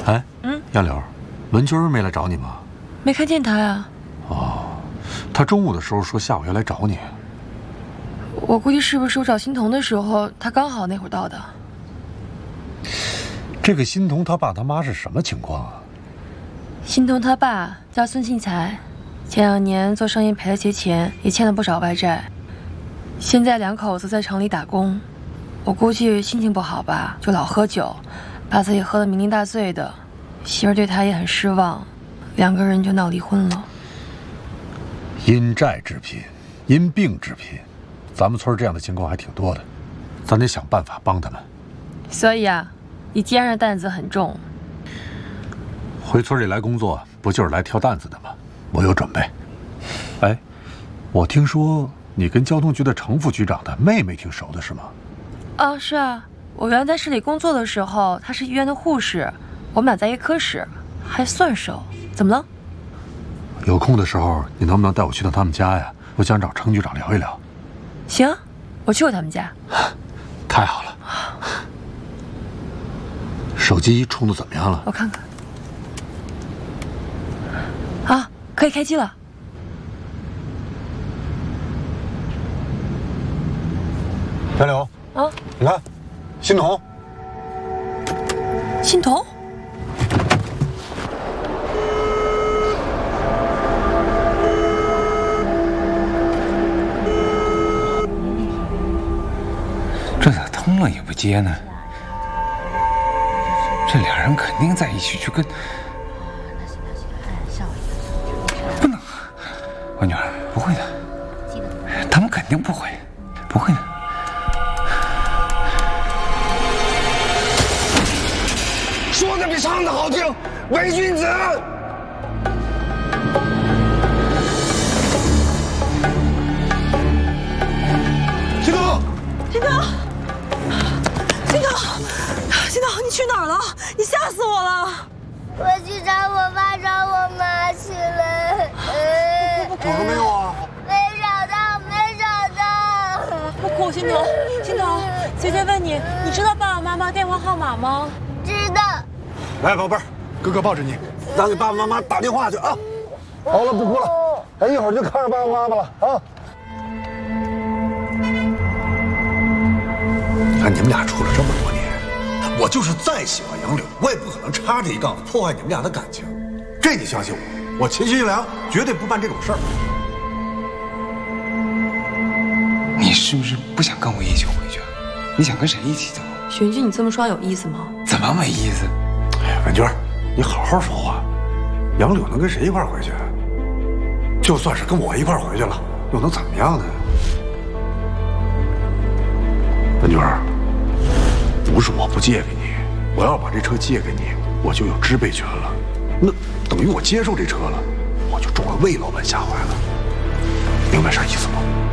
哎，杨柳，文军没来找你吗？ 没看见他呀。 哦，他中午的时候说下午要来找你。 我估计是不是我找欣桐的时候，他刚好那会儿到的。 这个欣桐他爸他妈是什么情况啊？ 欣桐他爸叫孙庆才，前2年做生意赔了些钱，也欠了不少外债。现在2口子在城里打工，我估计心情不好吧，就老喝酒，把自己喝得酩酊大醉的。媳妇对他也很失望，2个人就闹离婚了。 因债致贫，因病致贫，咱们村这样的情况还挺多的，咱得想办法帮他们。 所以啊，你肩上的担子很重。 回村里来工作，不就是来挑担子的吗？我有准备。哎，我听说你跟交通局的程副局长的妹妹挺熟的，是吗？ 啊，是啊，我原来在市里工作的时候，她是医院的护士，我们俩在一科室，还算熟。怎么了？ 有空的时候，你能不能带我去趟他们家呀？我想找程局长聊一聊。 行，我去过他们家。 太好了。手机充的怎么样了？ 我看看。啊，可以开机了。 杨柳， 啊， 你看，欣桐。 欣桐。 这咋通了也不接呢？这俩人肯定在一起去跟……不能，我女儿不会的，他们肯定不会，不会的。 说的比唱的好听，伪君子！ 欣桐， 欣桐，欣桐，欣桐，你去哪儿了？你吓死我了！ 我去找我爸找我妈去了。 找着没有啊？ 没找到，没找到。 不哭，欣桐，欣桐，姐姐问你，你知道爸爸妈妈电话号码吗？ 知道。 来，宝贝儿，哥哥抱着你，咱给爸爸妈妈打电话去啊！好了，不哭了，咱一会儿就看着爸爸妈妈了啊！你看你们俩处了这么多年，我就是再喜欢杨柳，我也不可能插这一杠子破坏你们俩的感情。这你相信我，我秦新良绝对不办这种事儿。 你是不是不想跟我一起回去？你想跟谁一起走？ 玄君，你这么说有意思吗？ 怎么没意思？ 哎呀，文娟，你好好说话。杨柳能跟谁一块回去？就算是跟我一块回去了，又能怎么样呢？文娟，不是我不借给你，我要把这车借给你，我就有支配权了。那等于我接受这车了，我就中了魏老板下怀了。明白啥意思吗？